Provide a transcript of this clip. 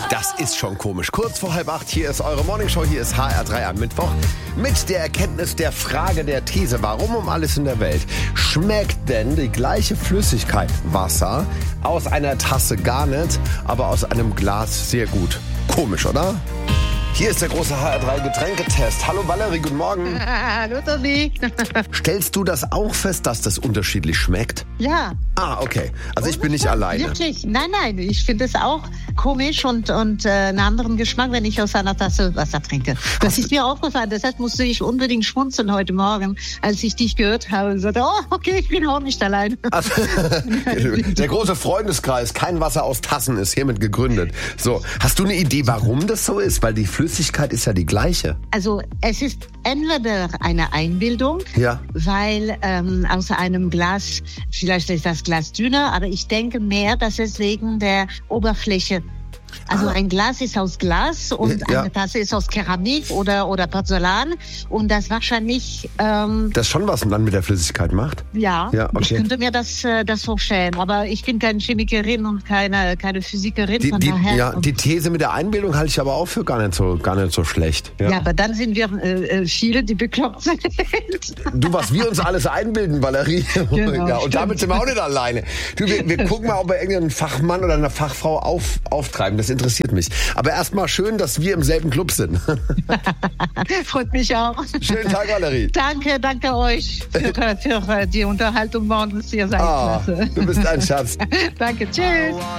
Das ist schon komisch. Kurz vor 7:30, hier ist eure Morningshow, hier ist HR3 am Mittwoch. Mit der Erkenntnis der Frage der These, warum um alles in der Welt schmeckt denn die gleiche Flüssigkeit, Wasser, aus einer Tasse gar nicht, aber aus einem Glas sehr gut? Komisch, oder? Hier ist der große HR3-Getränketest. Hallo Valerie, guten Morgen. Hallo Tobi. Stellst du das auch fest, dass das unterschiedlich schmeckt? Ja. Ah, okay. Also ich bin nicht alleine. Wirklich? Nein. Ich finde es auch komisch und einen anderen Geschmack, wenn ich aus einer Tasse Wasser trinke. Das ist mir aufgefallen. Deshalb musste ich unbedingt schmunzeln heute Morgen, als ich dich gehört habe und sagte, oh, okay, ich bin auch nicht allein. Also, der große Freundeskreis, kein Wasser aus Tassen, ist hiermit gegründet. So, hast du eine Idee, warum das so ist? Weil die Flüssigkeit ist ja die gleiche. Also es ist entweder eine Einbildung, Ja. weil aus einem Glas, vielleicht ist das Glas dünner, aber ich denke mehr, dass es wegen der Oberfläche. Also ein Glas ist aus Glas und Ja. eine Tasse ist aus Keramik oder Porzellan und das wahrscheinlich, Das schon was dann mit der Flüssigkeit macht? ja, Ja, okay. ich könnte mir das vorstellen, aber ich bin keine Chemikerin und keine Physikerin, von daher. Die These mit der Einbildung halte ich aber auch für gar nicht so schlecht. Ja, aber dann sind wir viele, die bekloppt sind. Du, was wir uns alles einbilden, Valerie. Genau, Ja, und stimmt. damit sind wir auch nicht alleine. Du, wir gucken mal, ob wir irgendeinen Fachmann oder eine Fachfrau auftreiben. Das interessiert mich. Aber erstmal schön, dass wir im selben Club sind. Freut mich auch. Schönen Tag, Valerie. Danke euch für die Unterhaltung morgens. Ihr seid klasse. Du bist ein Schatz. Danke, tschüss.